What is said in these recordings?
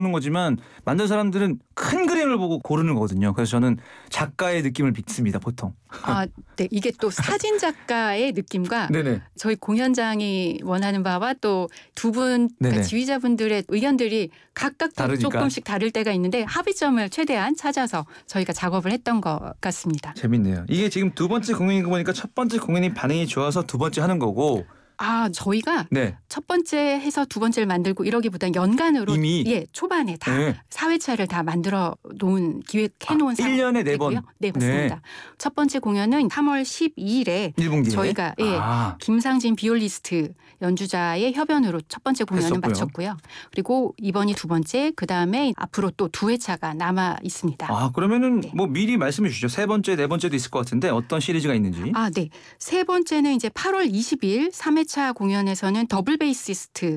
거지만 만든 사람들은 큰 그림을 보고 고르는 거거든요. 그래서 저는 작가의 느낌을 믿습니다, 보통. 아, 네. 이게 또 사진 작가의 느낌과 네네. 저희 공연장이 원하는 바와 또 두 분 네네. 지휘자분들의 의견들이 각각 또 다르니까. 조금씩 다를 때가 있는데 합의점을 최대한 찾아서 저희가 작업을 했던 것 같습니다. 재밌네요. 이게 지금 두 번째 공연인 거 보니까 첫 번째 공연이 반응이 좋아서 두 번째 하는 거고. 아, 저희가 네. 첫 번째 해서 두 번째를 만들고 이러기보단 연간으로 이미 초반에 다 네. 4회차를 다 만들어 놓은 기획해 놓은 1년에 4번. 네, 맞습니다. 네. 첫 번째 공연은 3월 12일에 1분기에 저희가 김상진 비올리스트 연주자의 협연으로 첫 번째 공연을 했었고요. 마쳤고요. 그리고 이번이 두 번째, 그다음에 앞으로 또 2회차가 남아 있습니다. 그러면은 네. 뭐 미리 말씀해 주시죠. 세 번째, 네 번째도 있을 것 같은데 어떤 시리즈가 있는지. 아, 네. 세 번째는 이제 8월 20일 3회차 공연에서는 더블 베이시스트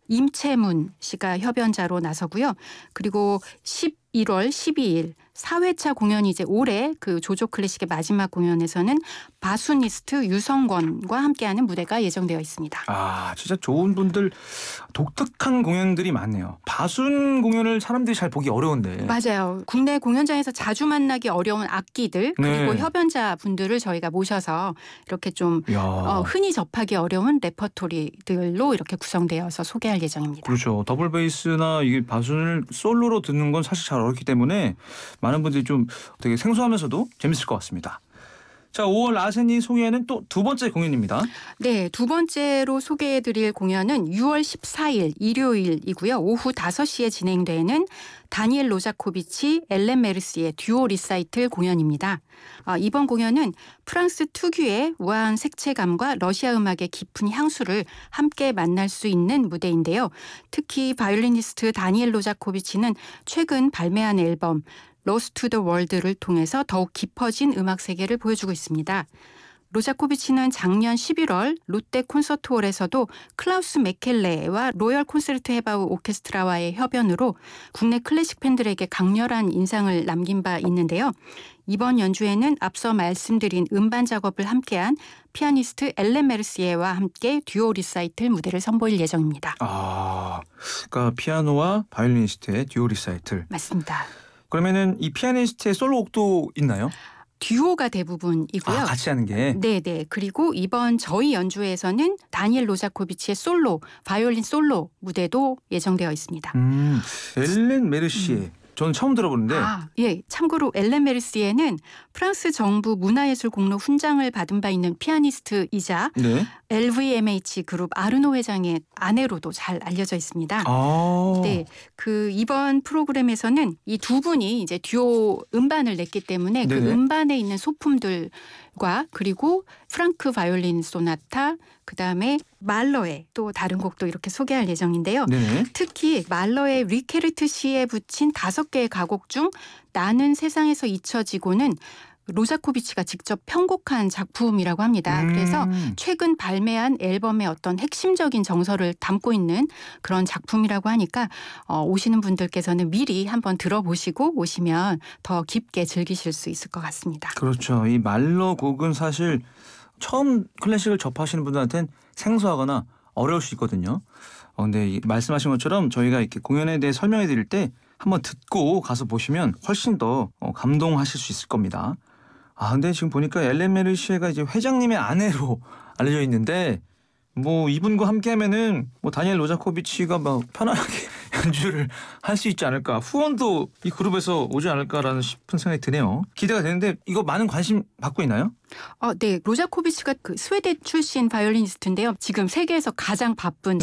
임채문 씨가 협연자로 나서고요. 그리고 11월 12일 4회차 공연이 이제 올해 그 조조 클래식의 마지막 공연에서는 바수니스트 유성권과 함께하는 무대가 예정되어 있습니다. 진짜 좋은 분들, 독특한 공연들이 많네요. 바순 공연을 사람들이 잘 보기 어려운데. 맞아요. 국내 공연장에서 자주 만나기 어려운 악기들 그리고 네. 협연자 분들을 저희가 모셔서 이렇게 좀 흔히 접하기 어려운 레퍼토리들로 이렇게 구성되어서 소개할 예정입니다. 그렇죠. 더블 베이스나 이게 바순을 솔로로 듣는 건 사실 잘 어렵기 때문에 많은 분들이 좀 되게 생소하면서도 재밌을 것 같습니다. 자, 5월 아세니 소개하는 또 두 번째 공연입니다. 네, 두 번째로 소개해드릴 공연은 6월 14일 일요일이고요. 오후 5시에 진행되는 다니엘 로자코비치, 엘렌 메르시의 듀오 리사이틀 공연입니다. 이번 공연은 프랑스 특유의 우아한 색채감과 러시아 음악의 깊은 향수를 함께 만날 수 있는 무대인데요. 특히 바이올리니스트 다니엘 로자코비치는 최근 발매한 앨범 로스트 투 더 월드를 통해서 더욱 깊어진 음악 세계를 보여주고 있습니다. 로자코비치는 작년 11월 롯데 콘서트홀에서도 클라우스 메켈레와 로열 콘세르트 헤바우 오케스트라와의 협연으로 국내 클래식 팬들에게 강렬한 인상을 남긴 바 있는데요. 이번 연주에는 앞서 말씀드린 음반 작업을 함께한 피아니스트 엘렌 메르시에와 함께 듀오 리사이틀 무대를 선보일 예정입니다. 그러니까 피아노와 바이올리니스트의 듀오 리사이틀. 맞습니다. 그러면은 이 피아니스트의 솔로곡도 있나요? 듀오가 대부분이고요. 같이 하는 게. 네네. 그리고 이번 저희 연주에서는 다니엘 로자코비치의 솔로, 바이올린 솔로 무대도 예정되어 있습니다. 엘렌 메르시에. 저는 처음 들어보는데. 예. 참고로 엘렌 메르시에는 프랑스 정부 문화예술 공로 훈장을 받은 바 있는 피아니스트이자 네. LVMH 그룹 아르노 회장의 아내로도 잘 알려져 있습니다. 네, 그 이번 프로그램에서는 이 두 분이 이제 듀오 음반을 냈기 때문에 네네. 그 음반에 있는 소품들과 그리고 프랑크 바이올린 소나타, 그다음에 말러의 또 다른 곡도 이렇게 소개할 예정인데요. 네네. 특히 말러의 리케르트 시에 붙인 5개의 가곡 중 나는 세상에서 잊혀지고는 로자코비치가 직접 편곡한 작품이라고 합니다. 그래서 최근 발매한 앨범의 어떤 핵심적인 정서를 담고 있는 그런 작품이라고 하니까 오시는 분들께서는 미리 한번 들어보시고 오시면 더 깊게 즐기실 수 있을 것 같습니다. 그렇죠. 이 말러 곡은 사실 처음 클래식을 접하시는 분들한테는 생소하거나 어려울 수 있거든요. 근데 말씀하신 것처럼 저희가 이렇게 공연에 대해 설명해 드릴 때 한번 듣고 가서 보시면 훨씬 더 감동하실 수 있을 겁니다. 근데 지금 보니까 엘렌 메르시에가 이제 회장님의 아내로 알려져 있는데 뭐 이분과 함께하면은 뭐 다니엘 로자코비치가 막 편안하게 연주를 할 수 있지 않을까. 후원도 이 그룹에서 오지 않을까라는 싶은 생각이 드네요. 기대가 되는데 이거 많은 관심 받고 있나요? 네, 로자코비치가 그 스웨덴 출신 바이올리니스트인데요. 지금 세계에서 가장 바쁜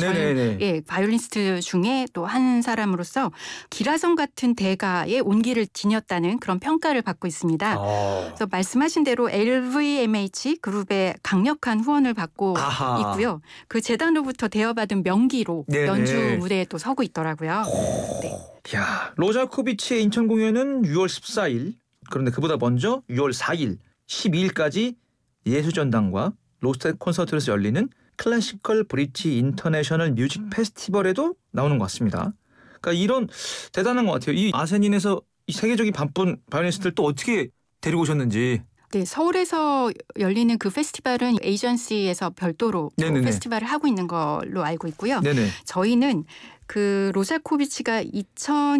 바이올리니스트 중에 또 한 사람으로서 기라성 같은 대가에 온기를 지녔다는 그런 평가를 받고 있습니다. 그래서 말씀하신 대로 LVMH 그룹의 강력한 후원을 받고 있고요. 그 재단으로부터 대여받은 명기로 연주 무대에 또 서고 있더라고요. 야, 로자코비치의 인천 공연은 6월 14일. 그런데 그보다 먼저 6월 4일. 12일까지 예술전당과 로스트 콘서트에서 열리는 클래시컬 브리티 인터내셔널 뮤직 페스티벌에도 나오는 것 같습니다. 그러니까 이런 대단한 것 같아요. 이 아세닌에서 이 세계적인 바쁜 바이올리니스트를 또 어떻게 데리고 오셨는지. 네, 서울에서 열리는 그 페스티벌은 에이전시에서 별도로 네네네. 페스티벌을 하고 있는 걸로 알고 있고요. 네네. 저희는 그 로자코비치가